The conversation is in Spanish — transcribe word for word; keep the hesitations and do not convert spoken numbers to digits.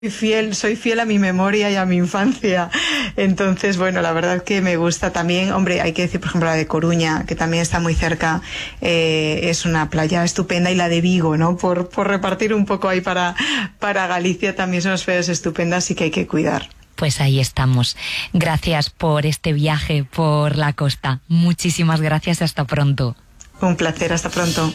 Fiel, soy fiel a mi memoria y a mi infancia. Entonces, bueno, la verdad que me gusta también. Hombre, hay que decir, por ejemplo, la de Coruña, que también está muy cerca. Eh, es una playa estupenda, y la de Vigo, ¿no? Por, por repartir un poco ahí para, para Galicia, también son unas playas estupendas y que hay que cuidar. Pues ahí estamos. Gracias por este viaje por la costa. Muchísimas gracias. Hasta pronto. Un placer. Hasta pronto.